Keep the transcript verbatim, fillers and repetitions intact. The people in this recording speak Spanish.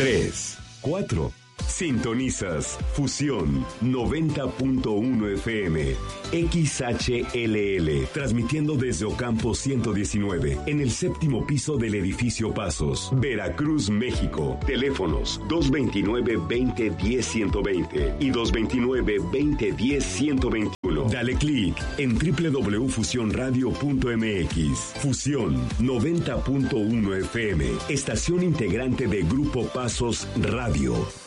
tres, cuatro. Sintonizas Fusión noventa punto uno F M, X H L L, transmitiendo desde Ocampo ciento diecinueve, en el séptimo piso del edificio Pasos, Veracruz, México. Teléfonos dos veintinueve, veinte, diez, ciento veinte y dos veintinueve, veinte, diez, ciento veintiuno. Dale clic en doble u doble u doble u punto fusión radio punto m x. Fusión noventa punto uno F M, estación integrante de Grupo Pasos Radio.